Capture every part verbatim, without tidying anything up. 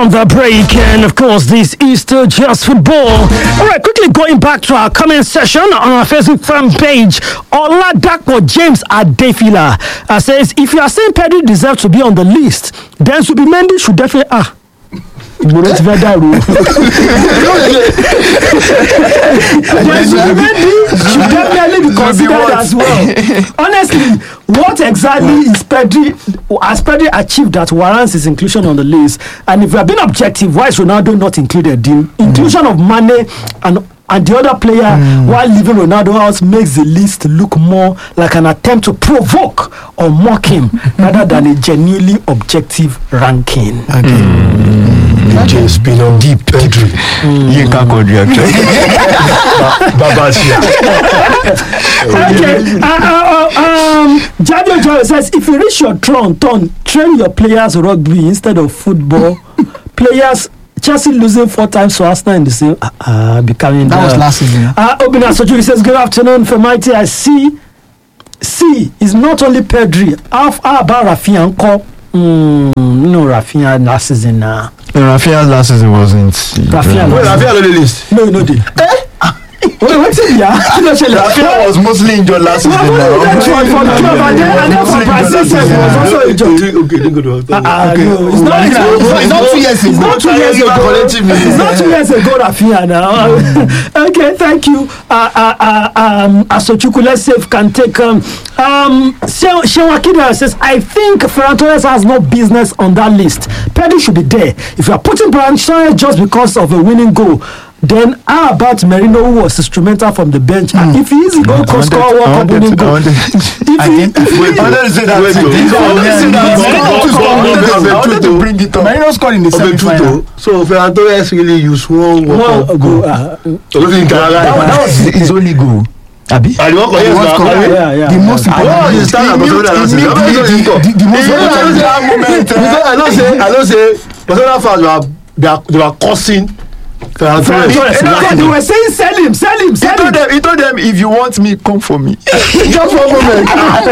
On the break, and of course, this is still just football. All right, quickly going back to our comment session on our Facebook fan page. Oladapo James Adefila uh, says, if you are saying Pedri deserves to be on the list, then Subimendi should definitely. Ah. Subimendi should definitely be considered as well. Honestly, what exactly is Pedri has Pedri achieved that warrants his inclusion on the list? And if we are being objective, why is Ronaldo not included? The inclusion of Mane and and the other player mm. while leaving Ronaldo out makes the list look more like an attempt to provoke or mock him rather than a genuinely objective ranking. Okay. Mm. Just been on deep Pedri. You can't go reaction. Babasia. Okay. Uh, uh, uh, um, Jadio Joy says, if you reach your throne, turn, train your players rugby instead of football. Players. Chelsea losing four times to Arsenal in the same. Uh, uh, becoming that uh, was last season. Uh, Obina Sojuki says, good afternoon for Mighty. I see. See, it's not only Pedri. How, how about Rafinha? Mm, no, Rafinha last season. Nah. No, Rafinha last season wasn't. Rafinha. Wait, Rafinha on the list. No, no, did. Eh? Wait, what's it? Yeah, Rafinha was mostly injured last season. And then for Brazil, he was also injured. Okay, don't go to hospital. Uh, okay. No, it's not, it's not two years ago. It's not two years ago. It's not two years ago, Rafinha now. Okay, thank you. Uh, uh, uh, um, Asochuku, let's see if can take. Um, um, Shewakida says, I think Ferran Torres has no business on that list. Pedri should be there. If you are putting Ferran Torres just because of a winning goal, then how about Merino, who was instrumental from the bench? Mm. And if he is a goal could score one cup winning goal, if he I wanted to bring it up. Merino scored in the semi-final. So Ferran Torres really used one one goal. That was his only goal. Abi? And what yes, yeah, yeah, yeah. The most important. The stand the most I don't say I don't say Barcelona fans were they are they were cursing. They were saying sell him, sell him, sell he him. Told them, he told them, if you want me, come for me. Just one moment.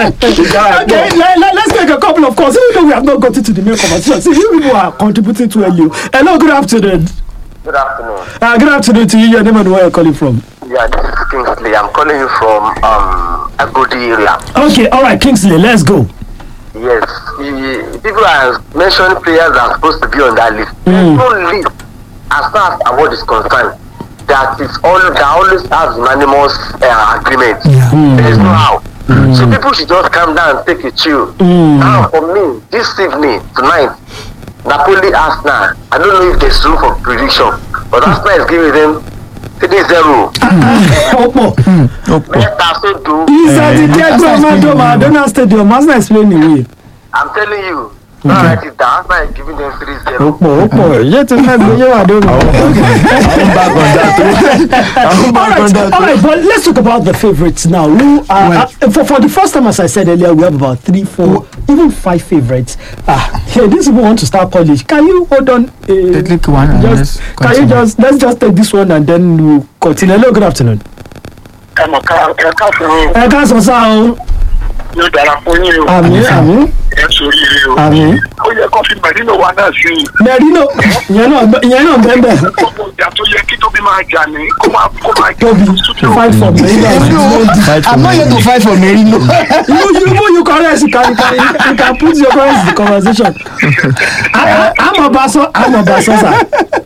Okay, let, let, let's take a couple of calls. Even though we have not gotten to the main conversation, see, you people are contributing to L U. Hello, good afternoon. Good afternoon. Uh, good afternoon to you. Your name and where you're calling from? Yeah, this is Kingsley. I'm calling you from um Agodi area. Okay, all right, Kingsley, let's go. Yes, the, people are mentioning players that are supposed to be on that list. Mm. There's no list as far as award is concerned. That is all. That always has unanimous uh, agreement. Yeah. Mm. There is no how. Mm. So people should just calm down and take a chill. Mm. Now, for me, this evening tonight, Napoli Arsenal. I don't know if there's room for prediction, but Arsenal is giving them three zero. Opo. Meta so do. He's at the Diego Armando Maradona Stadium. Arsenal is playing away. I'm telling you. All right, it's the Arsenal is giving them three zero. Opo, Opo. Yet to have the year I don't know. I'm back on that. I'm back All on right, that. all right, but let's talk about the favorites now. Who are, Well, uh, for, for the first time, as I said earlier, we have about three, four, even five favorites. Ah, here, these people want to start college. Can you hold on? Uh, Take one and just, let's can you continue. just let's just take this one and then we'll continue. Hello, good afternoon. I'm a car. I'm a car for me. Ẹ ká sọ sáà o. No, that I'm for you. Àmín, àmín, I'm sorry, you. àmín. Oh, you're confident. Merino one náà sí. Merino, ìyẹn náà ìyẹn náà bẹ́ẹ̀ bẹ́ẹ̀. Gbogbo ìjà tó yẹ kí Tóbi máa jà ní kó máa kó máa jà Toby, ní studio. fight for Merino. I'm not here to fight for Merino. you you you correct. You can you can you can, you can put your correct in the conversation. I, I, I'm a basso. I'm a basso, sir.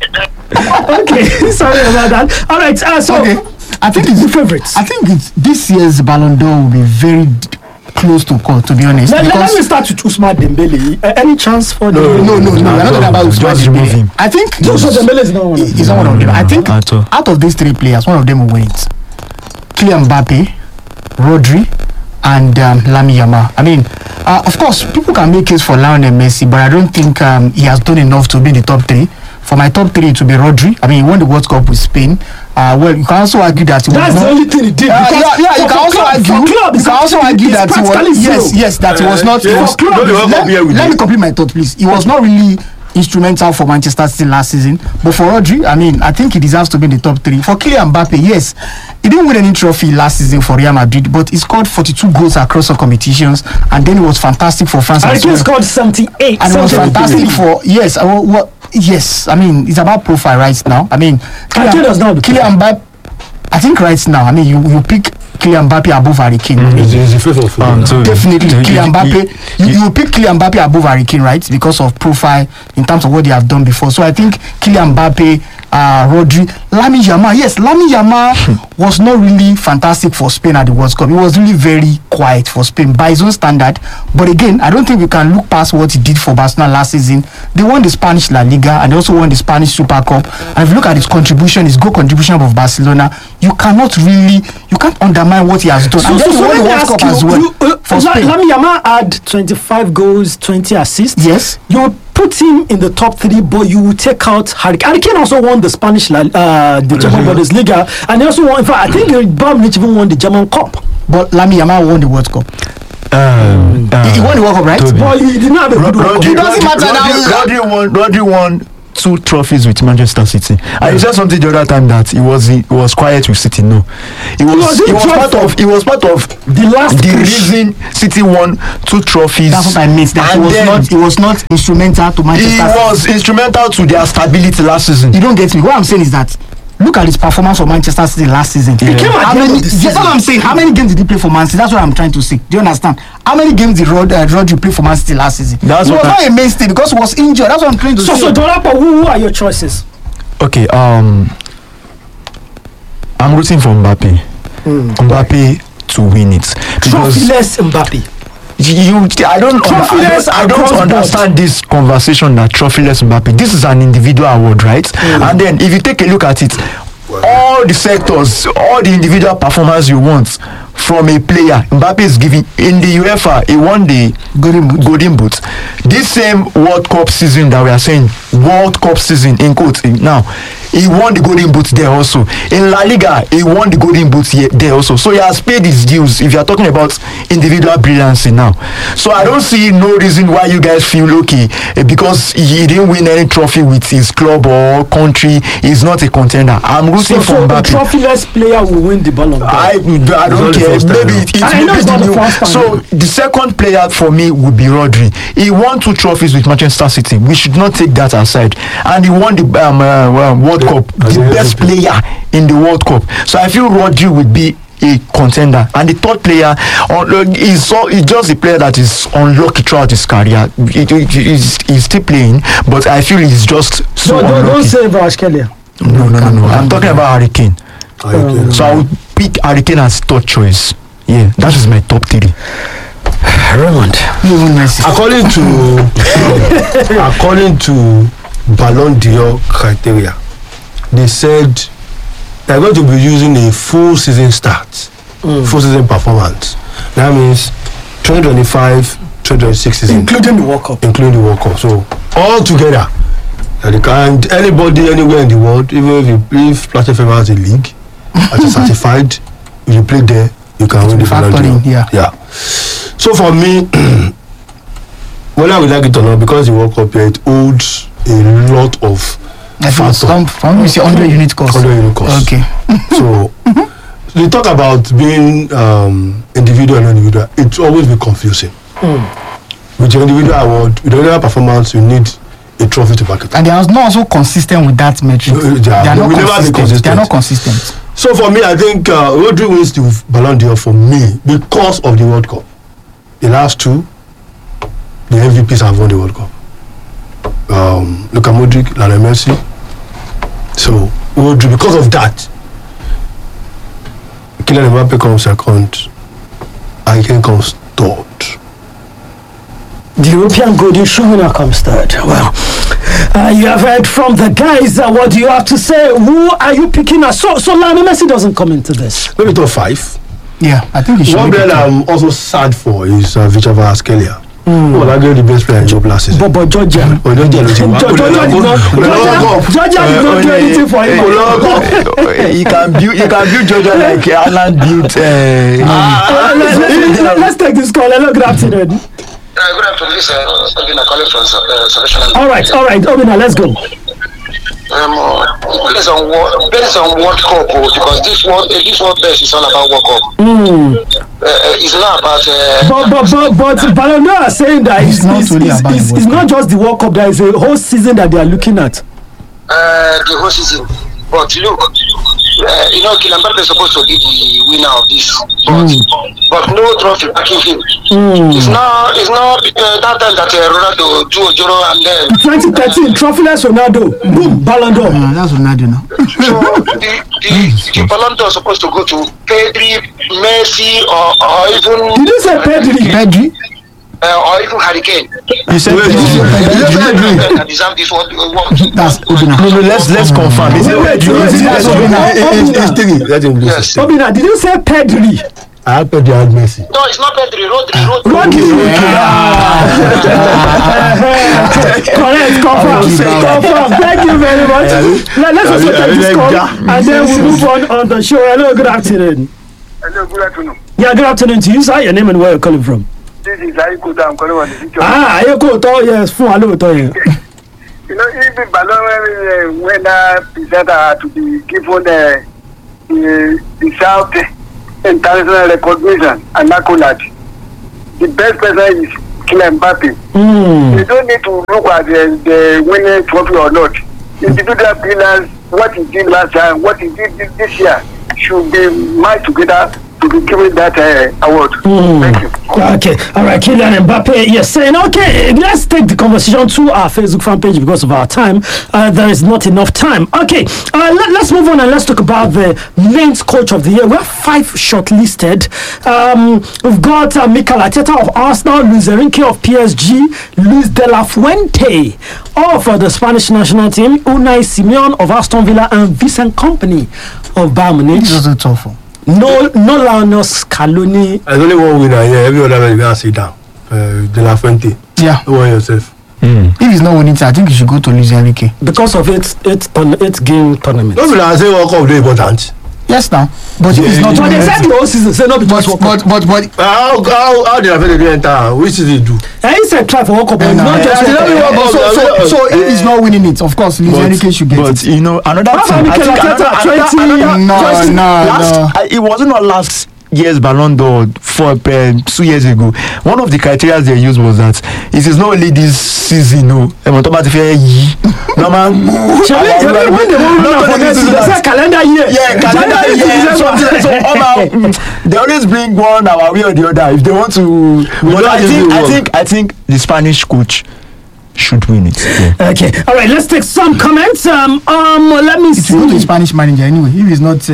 Okay, sorry about that. All right, uh, so Okay. I think it's the favorites. I think it's this year's Ballon d'Or will be very d- close to call, to be honest. Let, let because me start with Ousmane Dembele. Uh, any chance for the no, no, no, we're not talking about Ousmane Just remove him. Dembele. I think Ousmane Dembele is not one of them. he's not one of them. I think at all. out of these three players, one of them will win it. Kylian Mbappe, Rodri, and um, Lamine Yamal. I mean, uh, of course, people can make case for Lionel Messi, but I don't think um, he has done enough to be in the top three. For my top three, to be Rodri. I mean, he won the World Cup with Spain. Uh, well, you can also argue that he That's was the not. only thing he did. Uh, because yeah, yeah, you for- can for also club- argue. for club, You it's can also actually- argue it's that he practically was. zero. Yes, yes, that he was not. He Uh, was, club, no, they it's won't not- come here with let you. me complete my thought, please. He was not really instrumental for Manchester City last season, but for Rodri, I mean, I think he deserves to be in the top three. For Kylian Mbappe, yes, he didn't win any trophy last season for Real Madrid, but he scored forty-two goals across all competitions, and then he was fantastic for France I as think well. he scored seventy-eight. And it was seventy-eight. fantastic for yes. Uh, what Yes, I mean it's about profile right now. I mean, Kylian does not. Kylian Mbappe. I think right now, I mean, you you pick Kylian Mbappe above Harry Kane. Mm-hmm. He's, he's the face of football. Um, so Definitely, you- Kylian you- Mbappe. You, you pick Kylian Mbappe above Harry Kane, right? Because of profile in terms of what they have done before. So I think Kylian Mbappe, uh, Rodri, Lamine Yamal. Yes, Lamine Yamal was not really fantastic for Spain at the World Cup. It was really very quiet for Spain by his own standard. But again, I don't think we can look past what he did for Barcelona last season. They won the Spanish La Liga and they also won the Spanish Super Cup. And if you look at his contribution, his goal contribution of Barcelona, you cannot really, you can't undermine what he has done. So, and so, then so he won let the me World ask Cup you, as well you uh, for La- Spain. Lamine Yamal had twenty-five goals, twenty assists. Yes. You put him in the top three, but you will take out Harry Kane. Harry Kane also won the Spanish La, uh, the German Bundesliga, and he also won. In fact, I think Bayern Munich even won the German Cup. But Lamine Yamal won the World Cup. Um, He, he won the World Cup, right? Toby. But he did not have a good World Cup. Rodri, It doesn't Rodri, matter now. Rodri, Rodri won. Rodri won two trophies with Manchester City. And you said something the other time that he was he was quiet with City. No, he was was he in was part trouble. of he was part of The last the push. reason City won two trophies. That's what I meant. That he And was then not. He was not instrumental to he Manchester City. was instrumental to their stability last season. You don't get me. What I'm saying is that look at his performance for Manchester City last season. He came at How the end many? of the Yes, that's what I'm saying. How many games did he play for Man City? That's what I'm trying to say. Do you understand? How many games did Rod, uh, Rodri play for Man City last season? That's he what was I- not a mainstay because he was injured. That's what I'm trying to So, say. so Dolapo, who, who are your choices? Okay, um, I'm rooting for Mbappe. Mbappe to win it because Trophyless Mbappe. you, I don't, Trophyless I don't, I don't across board. understand this conversation that trophyless Mbappe. This is an individual award, right? And then if you take a look at it, all the sectors, all the individual performance you want from a player, Mbappe is giving. In the UEFA, he won the Golden Boot. Golden Boot. This same World Cup season that we are saying, World Cup season in quotes now, he won the Golden Boot there also. In La Liga, he won the Golden Boot here, there also. So he has paid his dues if you are talking about individual brilliancy now. So I don't see no reason why you guys feel okay eh, because he didn't win any trophy with his club or country. He's not a contender. I'm rooting So, for so the Mbappe. trophyless player will win the Ballon d'Or. I, I don't the care. first time, Maybe no. it, it I know may it's be not the the new. first time. So the second player for me would be Rodri. He won two trophies with Manchester City. We should not take that aside. And he won the um, uh, well, World Yeah, Cup, as the a best M V P. player in the World Cup. So I feel Rodri would be a contender. And the third player uh, is so he's just a player that is unlucky throughout his career. He, he, he's, he's still playing, but I feel he's just so don't, don't, don't unlucky. say Varashkelia. No, no, no, no. I'm talking about Harry Kane. Okay. So I would pick Harry Kane as third choice. Yeah, that is my top three. Raymond. Even Messi. according to according to Ballon d'Or criteria, they said they're going to be using a full season start, full season performance. That means twenty twenty-five, twenty twenty-six season, Including the World Cup. including the World Cup. So all together, and they can anybody anywhere in the world, even if you if Platinum Fever has a league, as a certified, if you play there, you can win the Ballon factoring, d'Or. yeah. Yeah. So for me, whether we like it or not, because the World Cup here, it holds a lot of I think factor. some from you say one hundred unit cost. one hundred unit cost. Okay. So they talk about being um, individual and non-individual. It's always be confusing. With your individual award, with the individual performance, you need a trophy to back it up. And they are not also consistent with that metric. No, they are- They are they not will never be consistent. They are not consistent. consistent. So for me, I think uh, Rodri wins the Ballon d'Or for me because of the World Cup. The last two, the M V Ps have won the World Cup. Um, Luka Modric, Lionel Messi. So Rodri, because of that, Kylian Mbappe comes second. Harry Kane comes third. The European Golden Shoe winner comes third. Well, uh, you have heard from the guys. Uh, what do you have to say? Who are you picking as? So, so Lionel Messi doesn't come into this. Maybe top five. Yeah, I think it should One be. player I'm also sad for is uh, Victor Vasquez. Mm. Well, I the best player in job last season. But, but Georgia. Oh, don't tell me. Georgia did not, Georgia, Georgia did not do anything for him. You can build, you can build Georgia like Alan built. Uh, Uh, let's, let's, let's, let's take this call. Hello, good afternoon. Uh, good afternoon, this is uh, Obina calling from uh, Salvation Army. All right, all right, Obina, let's go. Um, uh, based on what based on World Cup oh, because this world uh, this world best is all about World Cup. Mm. Uh, it's not about. Uh, But but but but Ballon d'Or are saying that it's, It's not it's, only it's, about it's, the it's World not just the World Cup. There is a whole season that they are looking at. uh, the whole season. But look, uh, you know, Kylian Mbappe is supposed to be the winner of this, but, Mm. but no trophy backing him. Mm. It's not, it's not uh, that time that uh, Ronaldo do Ojoro and then. twenty thirteen trophyless Ronaldo, boom, Ballon d'Or. Uh, that's Ronaldo now. So the the, the Ballon d'Or is supposed to go to Pedri, Messi, or, or even. Did you say Pedri? Pedri. Uh, or even Harry Kane. You said Wait, Pedri. you said Pedri. That deserve this one. one. That's Obina. No, no, let's let's confirm. Is it Wait, Pedri? wait, Is it wait, Pedri? wait. It- it- It's three. Let him do Yes. it. Obina, did you say Pedri? I have Pedri and Messi. No, it's not Pedri. Rodri. Rodri. Rodri. Correct, confirm, confirm. Thank you very much. Let, let's also take this call and then we move on on the show. Hello, good afternoon. Hello, good afternoon. Yeah, good afternoon to you, sir. Your name and where you're calling from? This is Ayikuta. I'm calling on the picture. Ah, ayé kò tọ́ yes fún wa lóòótọ́ yẹn. You know, if the Ballon uh, winner presenter to be given the the deserved international recognition and accolade, the best person is Kylian Mbappe. Mm. You don't need to look at the, the winning trophy or not. Individual players, what he did last time, what he did this, this year, should be merged together to be given that uh, award. Mm. Thank you. Okay, all right, Kylian Mbappe. Yes, saying okay. Let's take the conversation to our Facebook fan page because of our time. Uh, there is not enough time. Okay, uh, let, let's move on and let's talk about the men's coach of the year. We have five shortlisted. Um, we've got uh, Mikel Arteta of Arsenal, Luis Enrique of P S G, Luis De La Fuente of uh, the Spanish national team, Unai Simon of Aston Villa, and Vincent Kompany of Bayern Munich. This is also tough. one. No, no Lionel Scaloni. There's only one winner here. Every other man is going to sit down. Uh, De La Fuente. Yeah. You want yourself. If he's not winning, I think he should go to Luis Enrique. Because of its its turn, its game tournament. Don't be like say World Cup dey important. Yes, now. But if he's not But they winning, said the whole season, say no be but just World Cup. but but but How how how De La Fuente dey enter? Which is he do? And he said try for World Cup, but Eh, it's nah, not eh, just eh, World eh, Cup. eh, so so so if he's not winning it, of course, Luis Enrique should get But it. you know another How about thing. I Mikel think Arteta, another, another, twenty another, No, twenty no, last, no. I, it wasn't not last year's Ballon d'Or for um, two years ago. One of the criteria they used was that it is not only this season. No, ẹ̀mọ̀ tó bá ti fẹ́ yí. Normal. Ṣebí ṣebí when they wan run am for next season, they say calendar year. Yeah, calendar January to year. December. So, so all our, they always bring one our way or the other if they want to. But don't I just think do I work. think I think the Spanish coach should win it. Yeah. Okay, all right. Let's take some comments. Um, um, let me It should go to see. Spanish manager anyway. If he's not.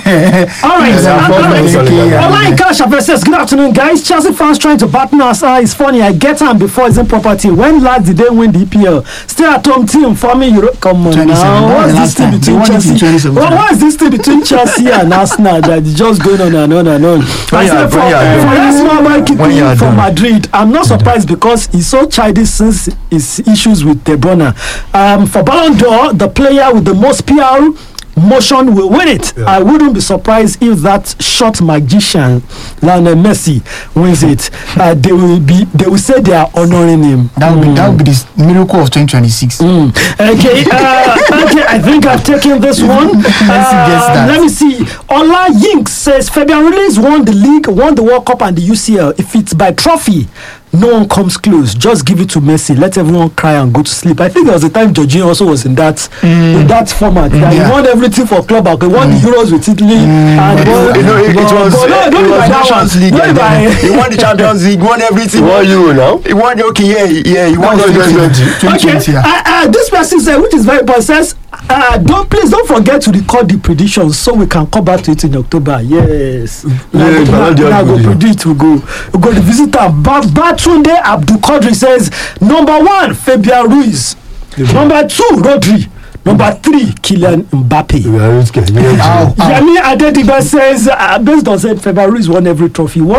Uh, All right, Yeah, all yeah, right. yeah, yeah. Online Cash Affairs says, good afternoon, guys. Chelsea fans trying to partner us. Ah, it's funny. I get him before it's in property. When last did they win the E P L? Stay at home team for me. Euro- Come on twenty seventeen. now. What's That this was the thing last time. They between won it in Chelsea? twenty seventeen. Well, what is this thing between Chelsea and Arsenal that is just going on and on and on? I you said are- for, when you are for done. that small boy When you keeping are from done. Madrid, I'm not surprised because he's so childish since his issues with De Bruyne. Um, for Ballon d'Or, the player with the most P R motion will win it. Yeah. I wouldn't be surprised if that short magician Lionel Messi wins it. Uh, they will be. They will say they are honoring him. that would be that would be the miracle of twenty twenty-six. Mm. Okay, uh, okay. I think I've taken this one. Messi gets Uh, that. let me see. Ola Yink says Fabian Ruiz won the league, won the World Cup and the U C L. If it's by trophy, no one comes close. Just give it to Messi. Let everyone cry and go to sleep. I think there was a time Jorginho also was in that in that format. That Yeah. He won everything for club. He won the Euros with Italy. And won, You know, it, it but- was but no, uh, don't it be was by that Nations one. League. Don't And be by- then he won the Champions League, won everything. One euro now. He won the okay, yeah, yeah, he won That was the twenty twenty, Okay, yeah. uh, uh, this person said, which is very important, says, uh, don't please don't forget to record the predictions so we can come back to it in October. Yes, now Yeah, go- but now- not the now go other predict. We go, we go. The visitor ba- Batunde Abdul Qadri says number one Fabian Ruiz, number two Rodri, number three Kylian Mbappe. We are risky. We are Ow, risky. ow. Yami Adediba says, uh, based on said Fabian Ruiz won every trophy, won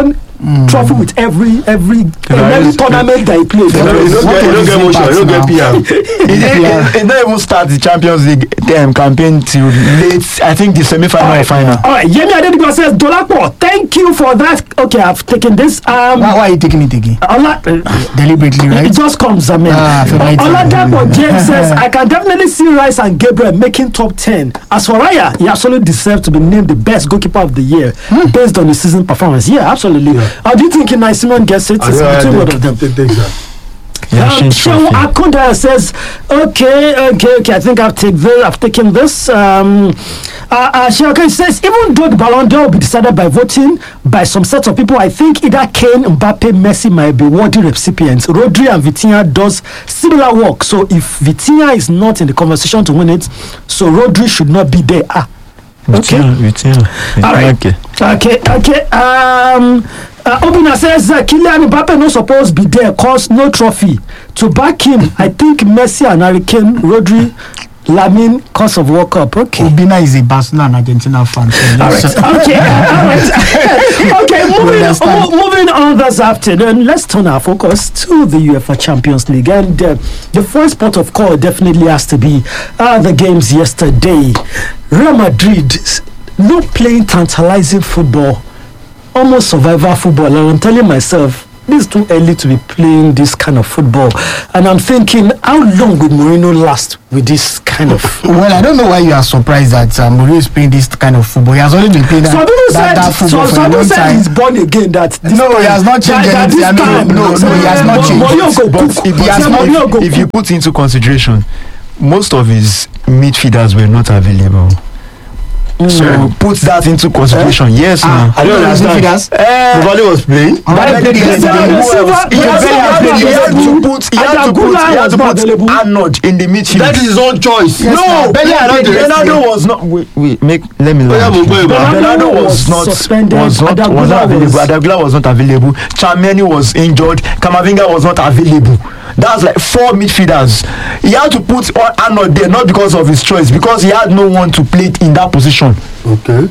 trophy with every every in every tournament that he plays. You don't get, you don't get motion, you don't get P R. He didn't he didn't even start the Champions League um, campaign till late, I think the semi-final or final. All right, Yemi Adedigbon says, Dolapo, thank you for that. Okay, I've taken this. Um, Why, why are you taking it again? Ola, Deliberately, right? it just comes, I mean. Ah, for my Oladapo team. James says, I can definitely see Rice and Gabriel making top ten. As for Raya, he absolutely deserves to be named the best goalkeeper of the year based on his season performance. Yeah, absolutely. How do you think Unai Simon gets it? It's between both of them. Take, take that. Um, Shehu Akunda says, okay, okay, okay, I think I've taken this, I've taken this. Um, uh, uh, Shehu Akunda says, even though the Ballon d'Or will be decided by voting by some sets of people, I think either Kane, Mbappe, Messi might be worthy recipients. Rodri and Vitinha does similar work. So if Vitinha is not in the conversation to win it, so Rodri should not be there. Ah, okay. All right. Okay. Okay, okay. Um, uh, Obina says uh, Kylian Mbappe no supposed be there cause no trophy. To back him, I think Messi and Harry Kane, Rodri, Lamine cause of World Cup. Okay. Obina is a Barcelona and Argentina fan. So All right. yes. Okay. All right. Okay. Moving, understand. mo- moving on this afternoon, let's turn our focus to the UEFA Champions League, and uh, the first port of call definitely has to be uh, the games yesterday. Real Madrid not playing tantalizing football, almost survival football, and I'm telling myself this is too early to be playing this kind of football, and I'm thinking, how long will Mourinho last with this kind of? Well, I don't know why you are surprised that uh, Mourinho is playing this kind of football. He has already been playing that, Some people that, said, that football so, for a some people long said time. he's born again. That this No, he time- has not changed that- that anything. this I mean, time- no, no, he has not Mo- changed. Mourinho go But cook. if, He has if, Mourinho go if you cook. put into consideration, most of his midfielders were not available. So put that into consideration. Yes, Ah, now. I don't understand. Midfielders? Eh, Nobody was playing. Nobody played Yes, yesterday. yes, Who Silva- else? He had Silva to- he was had to available. put he had to Adagula put he had was to not put available. Arnold in the midfield. That is his own choice. Yes, no, now. Bellingham Bernardo, played Bernardo yesterday. was not. Wait, wait, make let me Oya, lie. mo gbọ́ ìbá. Bernardo Bernardo was was not suspended. was not was Adagula not available. was- Adagula was not available. Chameni was injured. Kamavinga was not available. That's like four midfielders. He had to put on Arnold there, not because of his choice, because he had no one to play in that position. Okay.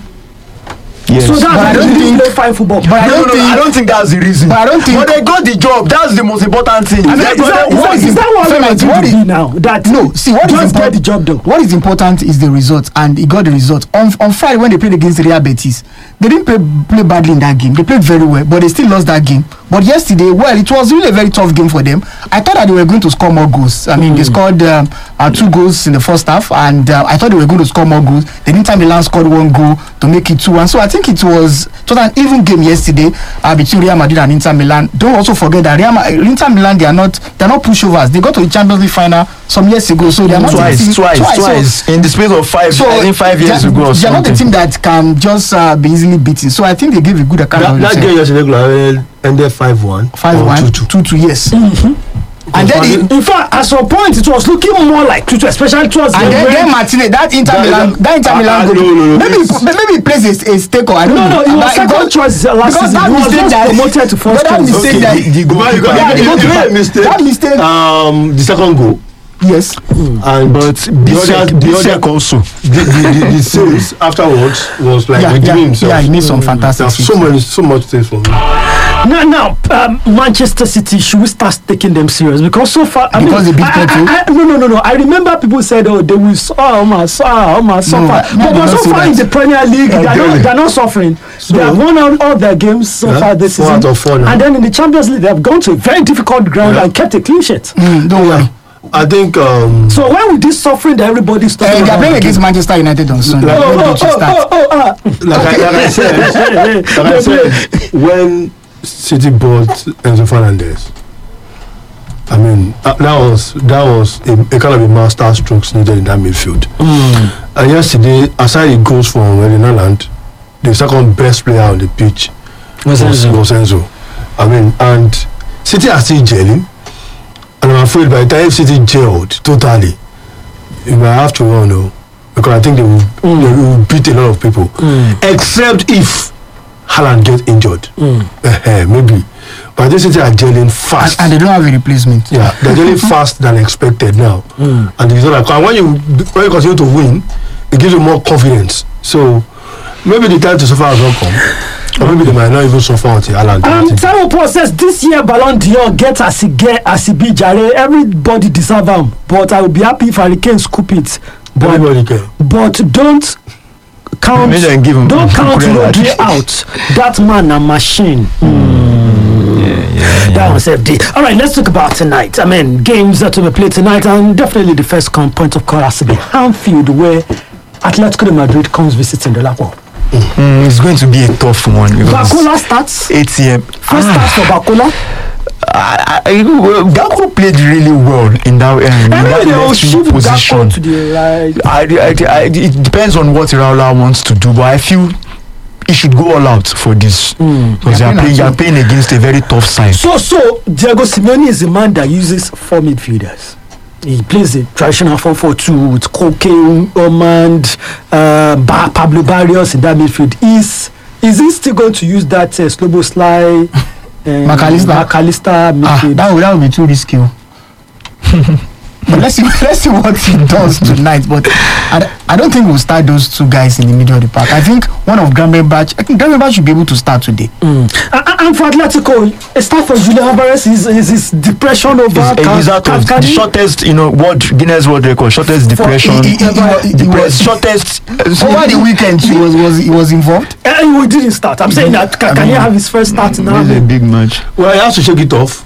Yes. So that's But I why don't they didn't think- play fine football. But I no, don't no, think. I don't think that's the reason. But I don't think- But they got the job. That's the most important thing. I mean, They is got that, the- is what that, is is that what Femi, Real Madrid what will is- be now? That No, see what is just get important. the job done. What is important is the result, and he got the result on on Friday when they played against Real Betis. They didn't play play badly in that game. They played very well, but they still lost that game. But yesterday, well, it was really a very tough game for them. I thought that they were going to score more goals. I mean, they scored um, uh, two goals in the first half, and uh, I thought they were going to score more goals. The Inter Milan scored one goal to make it two one. So I think it was it was an even game yesterday uh, between Real Madrid and Inter Milan. Don't also forget that Real Ma- Inter Milan they are not they are not pushovers. They got to the Champions League final some years ago, so they are not a twice, team- twice, So- twice, in the space of five, so I think five years they are- ago or they are not a something. team that can just uh, be easily beaten. So I think they gave a good account That, of that game themselves. yesterday uh, ended five one. Five one, two two. two two, yes. And then, the, In fact, at some point, it was looking more like two two, especially towards and the then, end. then Martinez, that Inter That- Milan, that Inter Ah, Milan ah, goal. no, no, no, maybe he, it's- maybe he plays a, a stake or I don't No, know. no, he was But second got- choice uh, last because season. that He was mistake just that- promoted to first but that choice. mistake Okay, that the, the But you got, Yeah, you, the you, you goalkeeper- made a mistake. that mistake- Um, the second goal. yes. And But the Bisek, other, the other, Bisek also. the, the, the, the saves afterwards was like Yeah, redeeming yeah, himself. yeah, he made some fantastic There's saves. so many, so much saves for me. Now, now um, Manchester City, should we start taking them serious? Because so far, I Because mean, they beat I, Porto? I, I, no, no, no, no. I remember people said, "Oh, they will, su- oh, my, su- oh, my, suffer." I- no, but they but don't so say far in that. the Premier League, they're Okay. not, they're not suffering. they have won all, all their games so Yeah, far this four season. out of four now. And then in the Champions League, they have gone to a very difficult ground Yeah. and kept a clean sheet. Mm, don't worry. I think um, So when with this suffering that everybody's Uh, talking they are about, playing against Manchester United on Sunday. Like- When oh, they oh, should oh, start. oh, oh, ah. like, I, like I said, like I They play. said, when City bought Enzo Fernandez, I mean uh, that was that was a, a kind of a master strokes needed in that midfield. And yesterday, aside the goals from Erling Haaland, the second best player on the pitch was, was Enzo. I mean, and City are still gelling, and I'm afraid by the time City gelled totally, you might have to run though, because I think they will, they will beat a lot of people, except if Haaland gets injured, uh, maybe. But I think City are gelling And, fast. and they don't have a replacement. Yeah, they're getting fast than expected now. And the result, and when you when you continue to win, it gives you more confidence. So maybe the time to suffer has not come. Or maybe they might not even suffer until Alan. Um, Taiwo Paul says this year Ballon d'Or get as he get as he be jare. Everybody deserve him, but I will be happy if Hurricane scoop it. But, Everybody can. but don't count. Maybe they give him Don't count Kukurela. Rodri out. That man a machine. That was F D. All right, let's talk about tonight. I mean, games that will be played tonight, and definitely the first con- point of call has to be Anfield, where Atletico de Madrid comes visiting the Lapo. Mm, it's going to be a tough one. because Bacola starts. eight p m First starts for Bacola. I, I, well, Gakpo played really well in that, um, in that Anyway, they will left shift wing position. Gakpo to the right. I, I, I, it depends on what Iraola wants to do, but I feel he should go all out for this because They're they are playing, playing they are at playing against a very tough side. So, so Diego Simeone is a man that uses four midfielders. He plays the traditional four four two with Koke, Omand, uh, ba- Pablo Barrios in that midfield. Is is he still going to use that uh, Slobo Sly, uh, McAllister? McAllister Ah, midfield? that would that would be too risky. But let's see, let's see what he does tonight. But I, d- I don't think we'll start those two guys in the middle of the park. I think one of Gravenberch, I think Gravenberch should be able to start today. Mm. And, and for Atletico, a start for Julian Alvarez is is his depression over. He's, he's out of the shortest, you know, world Guinness World Record, shortest depression, he- he- he wa- he depre- was- shortest. Over the weekend, he was was he was involved. Uh, he didn't start. I'm saying that can, can he have his first start now? This is a big match. Well, he has to shake it off.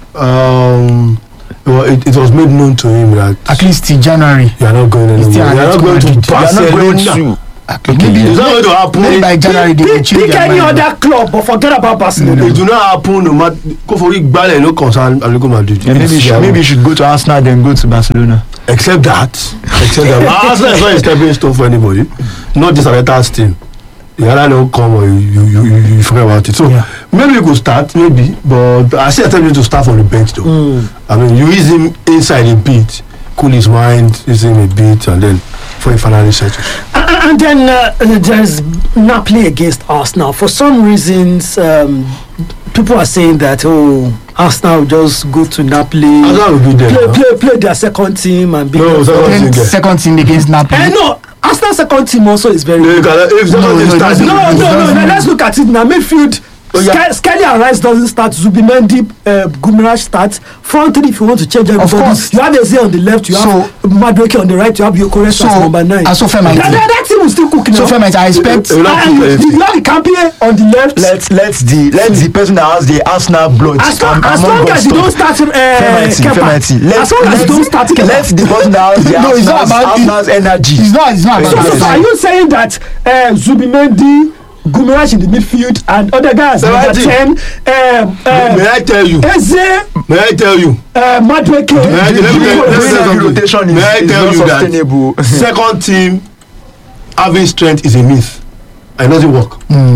Um, well, it, it was made known to him that At least in January. you are not going anywhere. still You are not going to Atletico They are not going Barcelona. to. Maybe, It's not going to happen. maybe by January they will Pick, change pick their any mind. other club, but forget about Barcelona. It do not happen no matter. Go for it, Bale, no concern. Atletico Madrid. Yeah, maybe, you should, maybe you should go to Arsenal then go to Barcelona. Except that, except that, Arsenal is not a stepping stone for anybody. Not just Arteta's team. The other don't come or you you you, you, you forget about it. So Yeah. maybe you could start, maybe, but I still attempt him to start from the bench though. Mm. I mean, you use him inside a bit, cool his mind, use him a bit, and then for he finally settles. And, and then uh, there's Napoli against Arsenal. For some reasons, um, people are saying that oh, Arsenal will just go to Napoli, Arsenal will be there. play, now. play, play their second team, and be No, there. second Then team there. second team against Napoli. Eh, no, Arsenal second team also is very No, you good. can, if second No, team no, starts, it No, doesn't- no, no, doesn't- no. Let's look at it now. Midfield. Oh, yeah. Ske- Skelly and Rice doesn't start. Zubimendi, uh, Gumiraj starts. Front three, if you want to change everybody, course. you have Eze on the left, you have Madueke on the right, you have Yokore So, as number nine. uh, so Femi, that, that, that team will still cook now. So Femi, I expect Eh, eh, and you you have Campie on the left. Let's let's the let's the person that has the Arsenal blood. As long, am- as, among long us as you stop. don't start uh, Feminity, Kepa. feminity. Let's- As long as you let's- don't start Kepa. Let's the person that has the No, it's not Arsenal's, about- Arsenal's energy. it's not it's not So, about so, that. so are you saying that uh, Zubimendi, Gumiraj in the midfield, and other guys number Seventy. ten, um, may uh, I tell you? Eze, May I tell you? uh, Madueke. May I, let me, let me, Doing let me say every something. rotation is, May I is tell not you sustainable. that second team having strength is a myth and doesn't work.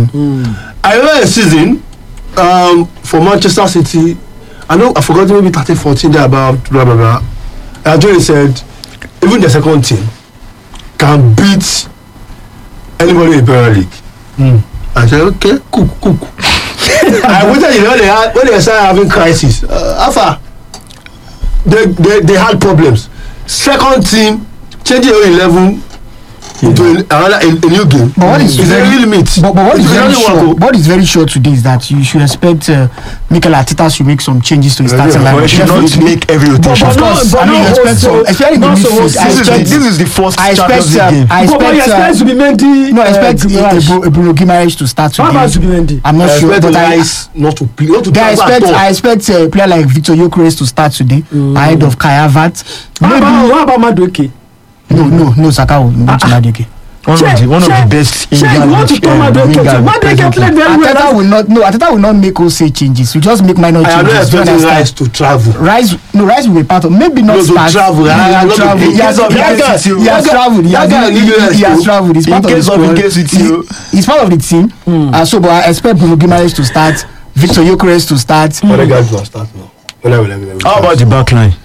I remember a season um, for Manchester City. I know I forgot maybe thirteen fourteen there about blah blah blah. Adjoye said even the second team can beat anybody in Premier League. I said okay, cook cook. I waited you know, when they had when they started having crisis. Uh, Alpha, they, they they had problems. Second team changing your eleven into a, another a, a new game. But what is It's very- a real meat. But, but what is It very doesn't sure, work, oh. what is very sure today is that you should expect uh, Mikel Arteta should make some changes to his Yeah, starting yeah, But lineup. you should not Definitely. make every rotation. But Of no, course, but I mean, no you expect also- some, especially in the not so midfield. I This is, the, expect, this is the first I expect, Champions League uh, game. I But, but you expect, expect uh, Zubimendi. no, I uh, expect uh, Gumiraj. Bru- Bruno Guimaraes to start How about today. Zubimendi? I'm not I sure, expect but I, Rice not to play, not to I travel expect, at all. I expect a player like Victor Gyökeres to start today ahead of Kai Havertz. How Maybe, about, how about Madueke? no, no, no, Saka will go to Madueke. One of the one of the best Che, you England want to turn uh, Madueke to wingers Madueke presently. played very well. Arteta last- will not, no, Arteta will not make wholesale changes. We just make minor I am not changes. Do you expecting understand? Rice to travel. Rice, no, Rice will be part of, maybe not No, to start. travel. He I- I has love traveled. it. He has, In he case has, of- he has that guy- traveled. He that has, guy he, need he, rest he has too. traveled. He's In part of the case of- squad. in case it's He- you. He's part of the team. Uh, so, but I expect Bruno Guimaraes to start. Victor Gyökeres to start. Other guys will start now. Well, I will, I will, I will How about start. the back line?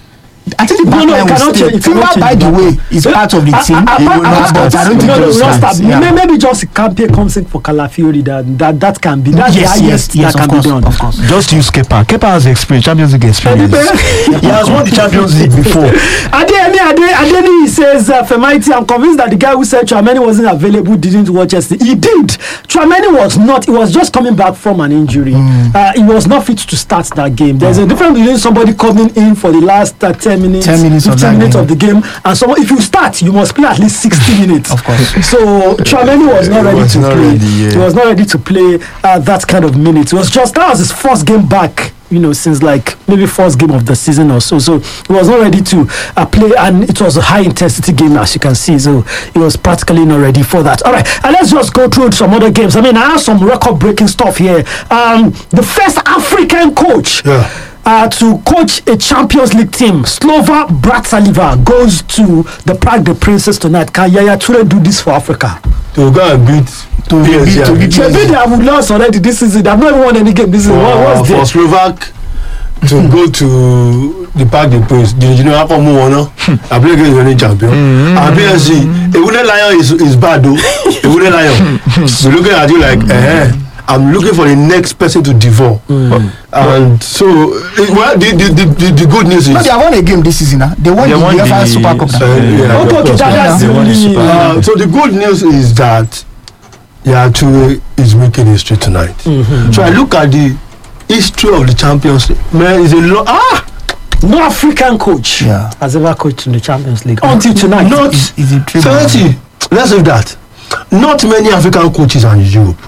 I think the No, back no, line it will cannot stay. change. It Timber, cannot by change the back. way, is part of the Uh, team. uh, He apart- will not apart- start. I don't think no, he no, will will not start. start. Yeah. May- Maybe just Kampe comes in for Calafiori. That that that can be. That's the Yes, highest yes, yes, that of can course, be done. of course. Just use Kepa. Kepa has experience, Champions League experience. He has won the Champions League before. Adeyemi Ade Adeni says, uh, Femaiti, I'm convinced that the guy who said Tchouameni wasn't available didn't watch yesterday. He did. Tchouameni was not. He was just coming back from an injury. Mm. Uh, he was not fit to start that game. There's a difference between somebody coming in for the last uh, ten minutes, ten minutes, fifteen of, minutes game. of the game, and someone. If you start, you must play at least sixty minutes. Of course. So Tchouameni was not He ready was to not play. ready, yeah. He was not ready to play uh, that kind of minutes. It was just that was his first game back. You know, since like maybe first game of the season or so. So he was not ready to uh, play, and it was a high intensity game, as you can see. So he was practically not ready for that. All right, and let's just go through some other games. I mean, I have some record breaking stuff here. Um, the first African coach. Yeah. Uh, to coach a Champions League team, Slova Bratislava goes to the Prague the Princes tonight. Can Yaya Toure do this for Africa? To go and beat To P S G. beat- to beat Maybe they have lost already this season. They have not even won any game this season. What, for, what's for there? Slovak to go to the Parc des Princes, the you know how come one no? I play against the reigning champion. And P S G, a wooden lion is is bad though. A wooden lion. So looking at you like, eh, I'm looking for the next person to devour. And so, eh, well, the the, the the the good news is. No, they have won a game this season. Huh? They won They the won UEFA the- Super Cup. Uh, now. yeah, Okay, of okay, course. that, that's They the won the only. Super Uh, so the good news is that Yaya Toure is making history tonight. So I look at the history of the Champions League. Man, it's a lot. Ah, No African coach Yeah. has ever coached in the Champions League until tonight. not Is- is it true? thirty. Let's leave that. Not many African coaches are in Europe.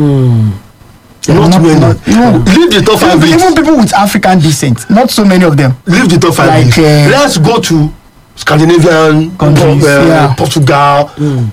Not not- many. not- even- Leave the top five Even, leagues. even people with African descent, not so many of them. Leave the top five Like, leagues. uh, Let's go to Scandinavian Countries, uh, yeah. Portugal,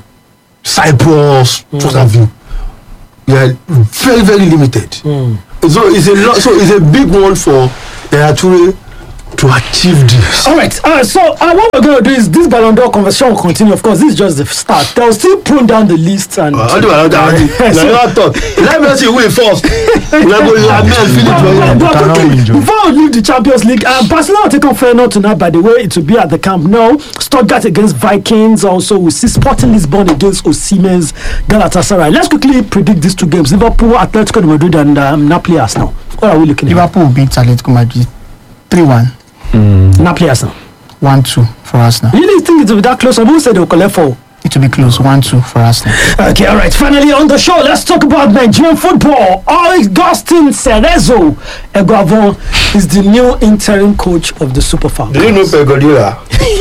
Cyprus, what have you. Yeah, very very limited. So it's a lot. So it's a big one for Yaya Toure to achieve this. All right. Uh, so uh, what we're going to do is this Ballon d'Or conversation will continue. Of course, this is just the start. They'll still prune down the list and. Uh, how do I know that? I never thought. Let me see who is first. We are going to Lamel, Philip, But- Royan. but cannot quickly, win, Joe. before we leave the Champions League, uh, Barcelona will take on Feyenoord tonight. By the way, it will be at the Camp Nou. Stuttgart against Vikings. Also, we see Sporting Lisbon against Osimhen's Galatasaray. Let's quickly predict these two games: Liverpool, Atletico de Madrid, and um, Napoli Arsenal. What are we looking at? Liverpool beat Atletico Madrid three one, Napoli Arsenal. one two for Arsenal. You really think it will be that close? I won't say they will collect four. It will be close, one two for Arsenal. Okay, all right. Finally on the show, let's talk about Nigerian football. Augustin Cerezo Eguavon is the new interim coach of the Super Falcons. Do you know Pep Guardiola?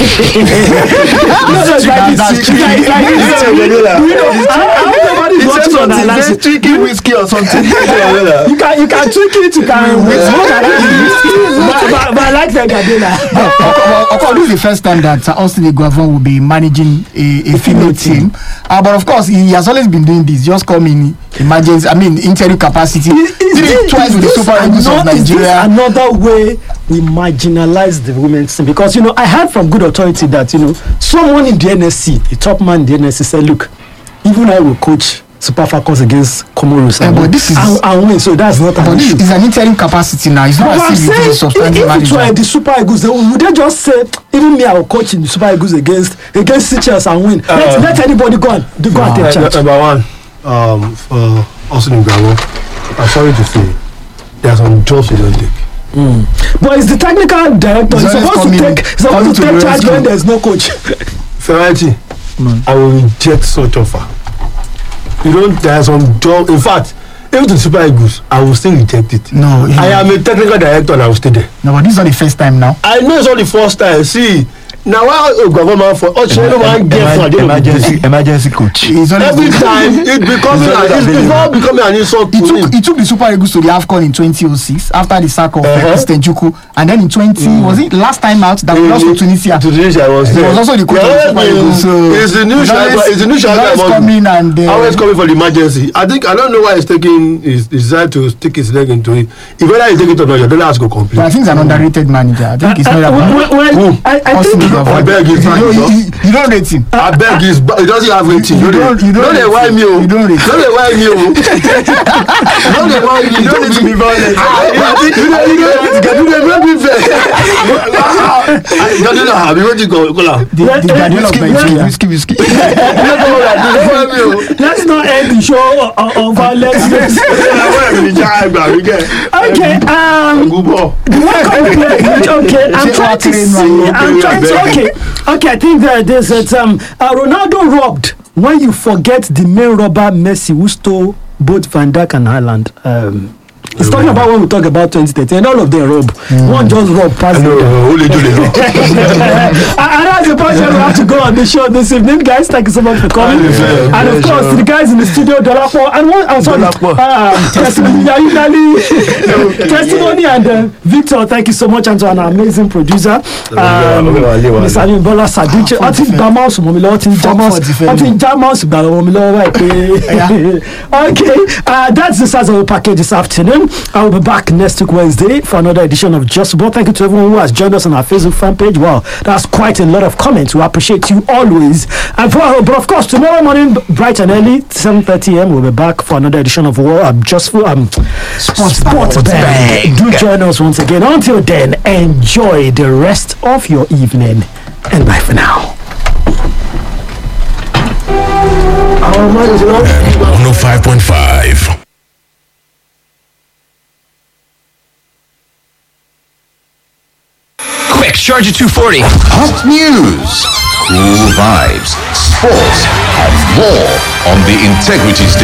No, no, it's like this. It's like- it's like this. Pep Guardiola. You know, I- I hope nobody's He said watching on something our very live. tricky whiskey or something. Pep Guardiola. You can you can tweak it. You can wait. But but- but I like Pep Guardiola. Of course, this is the first time that uh, Austin Eguavon will be managing a, a female team. Uh, but of course, he has always been doing this. Just come in emergency, I mean, interim capacity. Is- is Did it this- twice is with the this Super Eagles of ano- is this Nigeria. another way we marginalize the women's team? Because you know, I heard from good authority that you know someone in the N S C, a top man in the N S C, said, "Look, even I will coach Super Falcons against Comoros Eh, and, but this is- and, and win." So that's not But an this issue. is an interim capacity now. It's But not I'm as if it saying, is a substantive if it were manager. the Super Eagles, they, would they just say, even me, I will coach in the Super Eagles against against Seychelles and win? let, Uh, let anybody go and go and take Uh, charge. Number one, um, for Austin Eguavon, I'm sorry to say, there are some jobs you don't take. But it's the technical director. He's He's always supposed to coming- take he's coming supposed to to take the charge rescue. when there's no coach. Ferrari, I will reject such offer. You don't, there are some jobs, in fact, even to the Super Eagles, I will still reject it. No, I am a technical director and I will stay there. No, but this is not the first time now. I know it's not the first time. See, now why government for oh, no one get for the emergency emergency coach. He's always every time it becoming It's an, always it's, it's available. not becoming an insult He to took, him. he took the Super Eagles to the AFCON in twenty oh six after the sack of uh Uh-huh. Christian Juku, and then in twenty was it last time out that we lost to Tunisia. Tunisia was He there. was also the coach Yeah, of the Super Eagles. So it's the new he's Shaga. always- It's the new he's Shaga. always coming and uh, always coming for the emergency. I think I don't know why he's taking his decide to stick his leg into it. If whether he take it or not, your dollar has to go but I complete. think he's an underrated manager. I think he's not Uh, that well, bad. well, well, Who? I, I Austin think I beg you, you, thank don't- you. you, you don't rate him. I beg you, but it doesn't have rating. You don't- you don't Don't dey rate why him. me o. You don't rate him. Don't dey why me o. Don't dey why me. You don't need to be violent. You dey you dey you dey make me vex. You don't know how. You want to go go The, the Guardiola of Whiskey, Nigeria. whiskey, whiskey. You don't know what I do. Don't why me o. Let's not end the show of, of violence. Okay, um, okay, I'm trying to see. I'm trying to. Okay, okay. I think that there's that. Um, uh, Ronaldo robbed when you forget the main robber Messi, who stole both Van Dijk and Haaland. Um, He's talking about when we talk about twenty thirteen, and all of them rob. Mm. One just rob past No, them. only do the rob. And that's the point where we have to go on the show this evening, guys. Thank you so much for coming. Yeah, and of yeah, course, sure. the guys in the studio, Dolapo, and one, I'm sorry, Dolapo. uh, testimony, testimony, and uh, Victor. Thank you so much, and to an amazing producer, um, Mister Bola Sadiq. I think Bamouse Momilo, I think Jamus, I think Jamus Momilo. Okay, uh, that's the size of the package this afternoon. I will be back next week Wednesday for another edition of Just Ball. Thank you to everyone who has joined us on our Facebook fan page. Wow, that's quite a lot of comments. We appreciate you always. And for, but of course, tomorrow morning, bright and early, seven thirty a.m., we'll be back for another edition of War. Um, Just for um, Sports, Sports Bang. Do join us once again. Until then, enjoy the rest of your evening, and bye for now. one oh five point five. Quick, Charger two forty. Hot news, cool vibes, sports, and more on the Integrity Station.